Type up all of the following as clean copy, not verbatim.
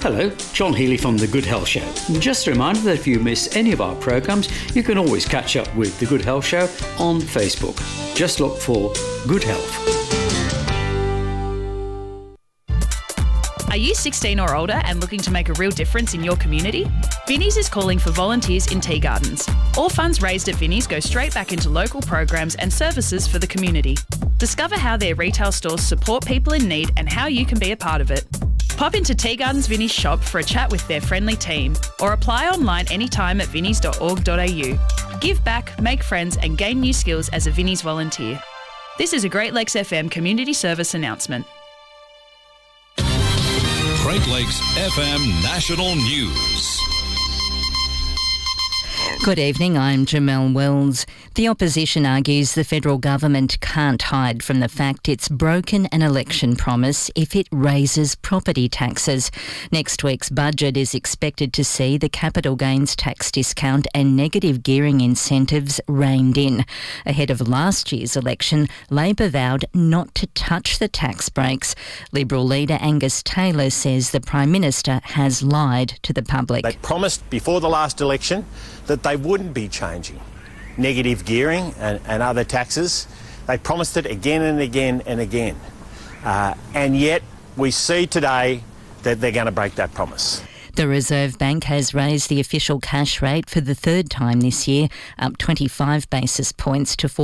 Hello, John Healy from The Good Health Show. Just a reminder that if you miss any of our programmes, you can always catch up with The Good Health Show on Facebook. Just look for Good Health. Are you 16 or older and looking to make a real difference in your community? Vinnie's is calling for volunteers in tea gardens. All funds raised at Vinnie's go straight back into local programs and services for the community. Discover how their retail stores support people in need and how you can be a part of it. Pop into Tea Gardens Vinnie's shop for a chat with their friendly team, or apply online anytime at vinnies.org.au. Give back, make friends and gain new skills as a Vinnie's volunteer. This is a Great Lakes FM community service announcement. Great Lakes FM National News. Good evening, I'm Jamelle Wells. The opposition argues the federal government can't hide from the fact it's broken an election promise if it raises property taxes. Next week's budget is expected to see the capital gains tax discount and negative gearing incentives reined in. Ahead of last year's election, Labor vowed not to touch the tax breaks. Liberal leader Angus Taylor says the Prime Minister has lied to the public. They promised before the last election that they wouldn't be changing negative gearing and other taxes. They promised it again and again and again. And yet we see today that they're going to break that promise. The Reserve Bank has raised the official cash rate for the third time this year, up 25 basis points to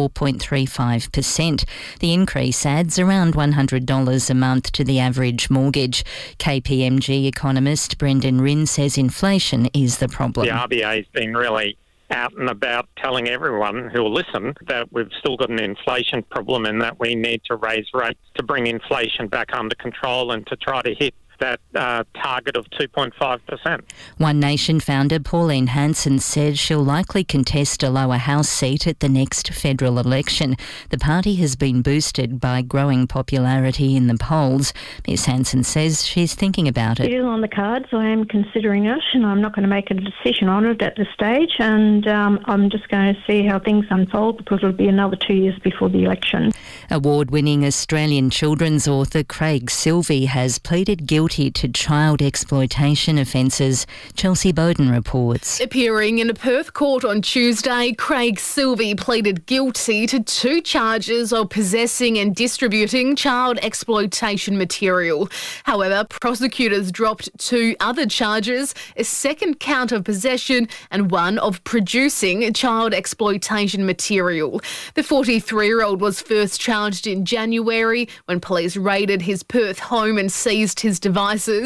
4.35%. The increase adds around $100 a month to the average mortgage. KPMG economist Brendan Rinn says inflation is the problem. The RBA's been really out and about telling everyone who will listen that we've still got an inflation problem and that we need to raise rates to bring inflation back under control and to try to hit that target of 2.5%. One Nation founder Pauline Hanson said she'll likely contest a lower house seat at the next federal election. The party has been boosted by growing popularity in the polls. Ms Hanson says she's thinking about it. It is on the cards. I am considering it, and I'm not going to make a decision on it at this stage, and I'm just going to see how things unfold because it'll be another 2 years before the election. Award-winning Australian children's author Craig Silvey has pleaded guilty to child exploitation offences. Chelsea Bowden reports. Appearing in a Perth court on Tuesday, Craig Silvey pleaded guilty to 2 charges of possessing and distributing child exploitation material. However, prosecutors dropped 2 other charges, a second count of possession and one of producing child exploitation material. The 43-year-old was first charged in January when police raided his Perth home and seized his devices.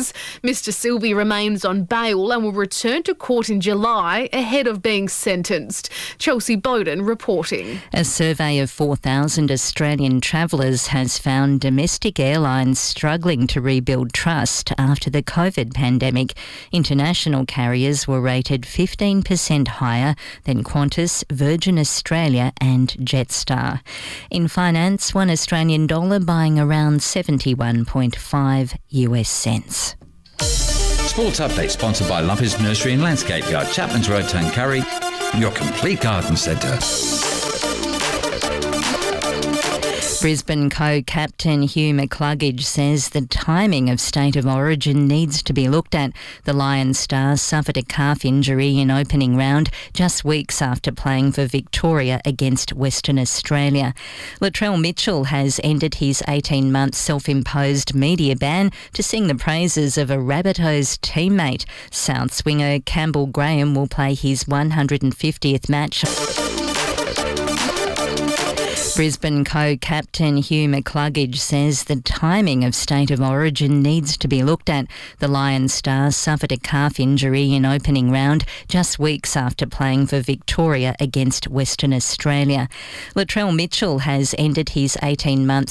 Mr Silvey remains on bail and will return to court in July ahead of being sentenced. Chelsea Bowden reporting. A survey of 4,000 Australian travellers has found domestic airlines struggling to rebuild trust after the COVID pandemic. International carriers were rated 15% higher than Qantas, Virgin Australia and Jetstar. In finance, one Australian dollar buying around 71.5 US cents. Sports update sponsored by Lumpy's Nursery and Landscape Yard, Chapman's Road, Tuncurry, your complete garden centre. Brisbane co-captain Hugh McCluggage says the timing of State of Origin needs to be looked at. The Lion Stars suffered a calf injury in opening round just weeks after playing for Victoria against Western Australia. Latrell Mitchell has ended his 18-month self-imposed media ban to sing the praises of a Rabbitohs teammate. South swinger Campbell Graham will play his 150th match. Brisbane co-captain Hugh McCluggage says the timing of State of Origin needs to be looked at. The Lion Stars suffered a calf injury in opening round just weeks after playing for Victoria against Western Australia. Latrell Mitchell has ended his 18-month